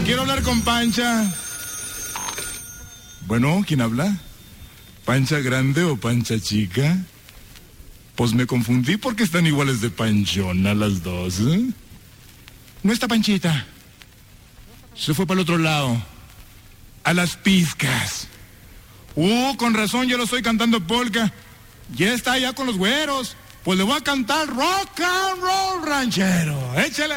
Quiero hablar con Pancha. Bueno, ¿quién habla? ¿Pancha grande o Pancha chica? Pues me confundí porque están iguales de panchona las dos, ¿eh? No está Panchita. Se fue para el otro lado. A las pizcas. Con razón yo lo estoy cantando polka. Ya está allá con los güeros. Pues le voy a cantar rock and roll ranchero. Échale.